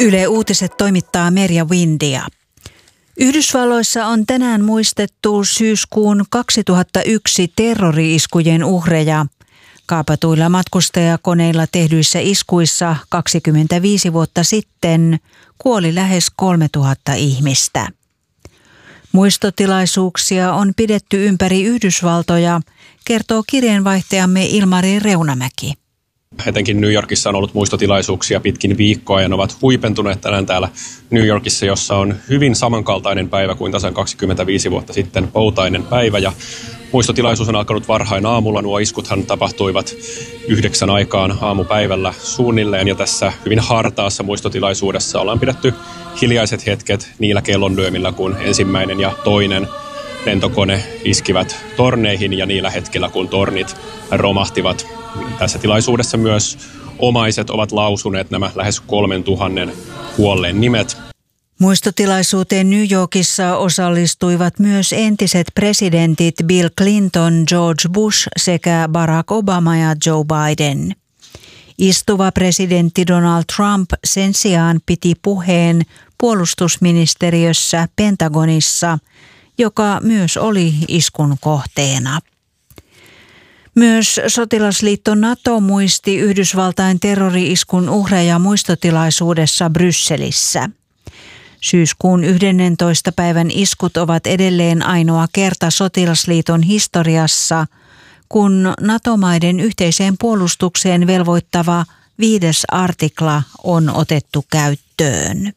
Yle Uutiset toimittaa Merja Windia. Yhdysvalloissa on tänään muistettu syyskuun 2001 terrori-iskujen uhreja. Kaapatuilla matkustajakoneilla tehdyissä iskuissa 25 vuotta sitten kuoli lähes 3000 ihmistä. Muistotilaisuuksia on pidetty ympäri Yhdysvaltoja, kertoo kirjeenvaihtajamme Ilmari Reunamäki. Etenkin New Yorkissa on ollut muistotilaisuuksia pitkin viikkoa ja ne ovat huipentuneet tänään täällä New Yorkissa, jossa on hyvin samankaltainen päivä kuin tasan 25 vuotta sitten poutainen päivä. Ja muistotilaisuus on alkanut varhain aamulla. Nuo iskuthan tapahtuivat 9 aikaan aamupäivällä suunnilleen ja tässä hyvin hartaassa muistotilaisuudessa ollaan pidetty hiljaiset hetket niillä kellonlyömillä, kun ensimmäinen ja toinen lentokone iskivät torneihin ja niillä hetkellä, kun tornit romahtivat. Tässä tilaisuudessa myös omaiset ovat lausuneet nämä lähes 3000 kuolleen nimet. Muistotilaisuuteen New Yorkissa osallistuivat myös entiset presidentit Bill Clinton, George Bush sekä Barack Obama ja Joe Biden. Istuva presidentti Donald Trump sen sijaan piti puheen puolustusministeriössä Pentagonissa, joka myös oli iskun kohteena. Myös sotilasliitto NATO muisti Yhdysvaltain terrori-iskun uhreja muistotilaisuudessa Brysselissä. Syyskuun 11. päivän iskut ovat edelleen ainoa kerta sotilasliiton historiassa, kun NATO-maiden yhteiseen puolustukseen velvoittava 5. artikla on otettu käyttöön.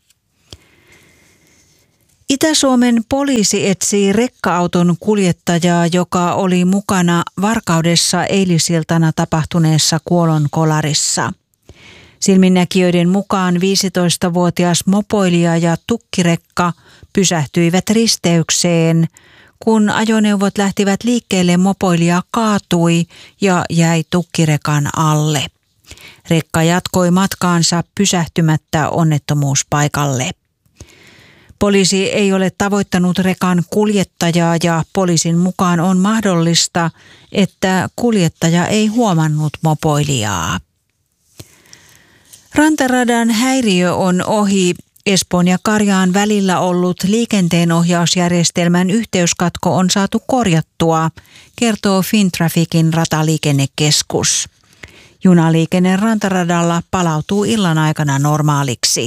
Itä-Suomen poliisi etsii rekka-auton kuljettajaa, joka oli mukana varkaudessa eilisiltana tapahtuneessa kuolonkolarissa. Silminnäkijöiden mukaan 15-vuotias mopoilija ja tukkirekka pysähtyivät risteykseen. Kun ajoneuvot lähtivät liikkeelle, mopoilija kaatui ja jäi tukkirekan alle. Rekka jatkoi matkaansa pysähtymättä onnettomuuspaikalle. Poliisi ei ole tavoittanut rekan kuljettajaa ja poliisin mukaan on mahdollista, että kuljettaja ei huomannut mopoilijaa. Rantaradan häiriö on ohi. Espoon ja Karjaan välillä ollut liikenteenohjausjärjestelmän yhteyskatko on saatu korjattua, kertoo Fintrafficin rataliikennekeskus. Junaliikenne rantaradalla palautuu illan aikana normaaliksi.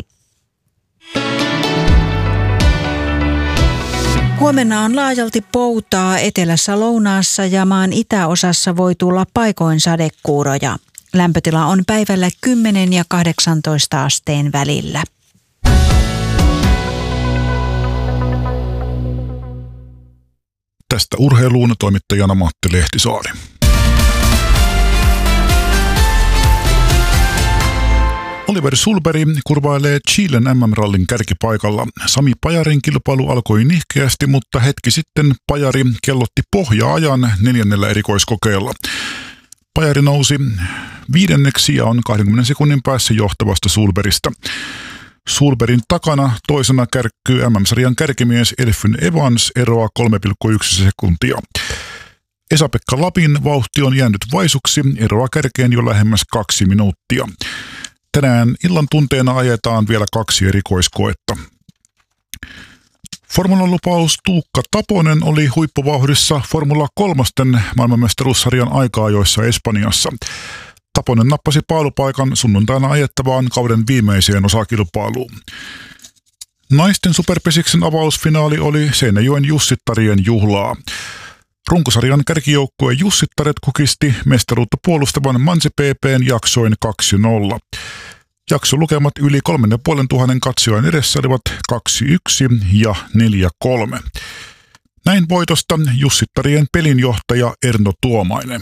Huomenna on laajalti poutaa, etelässä, lounaassa ja maan itäosassa voi tulla paikoin sadekuuroja. Lämpötila on päivällä 10 ja 18 asteen välillä. Tästä urheiluun toimittajana Matti Lehtisaari. Oliver Sulberg kurvailee Chilen MM-rallin kärkipaikalla. Sami Pajarin kilpailu alkoi nihkeästi, mutta hetki sitten Pajari kellotti pohja-ajan 4. erikoiskokeella. Pajari nousi 5. ja on 20 sekunnin päässä johtavasta Sulbergista. Sulbergin takana toisena kärkkyy MM-sarjan kärkimies Elfyn Evans, eroa 3,1 sekuntia. Esa-Pekka Lapin vauhti on jäänyt vaisuksi, eroa kärkeen jo lähemmäs 2 minuuttia. Tänään illan tunteena ajetaan vielä 2 erikoiskoetta. Formulan lupaus Tuukka Taponen oli huippuvauhdissa Formula 3 maailmanmestaruussarjan aika-ajoissa Espanjassa. Taponen nappasi paalupaikan sunnuntaina ajettavaan kauden viimeiseen osakilpailuun. Naisten superpesiksen avausfinaali oli Seinäjoen jussittarien juhlaa. Runkosarjan kärkijoukkue Jussittaret kukisti mestaruutta puolustavan Manse PP:n jaksoin 2-0. Jaksolukemat yli 3500 katsojan edessä olivat 2-1 ja 4-3. Näin voitosta Jussittarien pelinjohtaja Erno Tuomainen.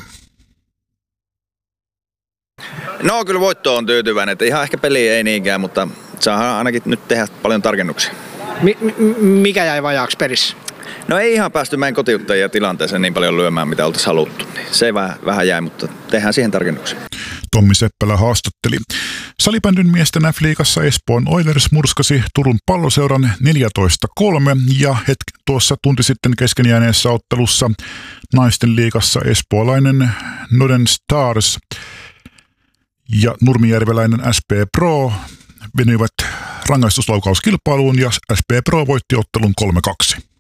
No kyllä voitto on tyytyväinen, että ihan ehkä peli ei niinkään, mutta saadaan ainakin nyt tehdä paljon tarkennuksia. Mikä jäi vajaaksi perissä? No ei ihan päästy meidän kotiuttajia tilanteeseen niin paljon lyömään, mitä oltaisiin haluttu. Se vähän jäi, mutta tehdään siihen tarkennuksia. Tommi Seppälä haastatteli. Salibändyn miesten F-liigassa Espoon Oilers murskasi Turun Palloseuran 14-3 ja tuossa tunti sitten kesken jääneessä ottelussa naisten liigassa espoolainen Northern Stars ja nurmijärveläinen SP Pro venyivät rangaistuslaukauskilpailuun ja SP Pro voitti ottelun 3-2.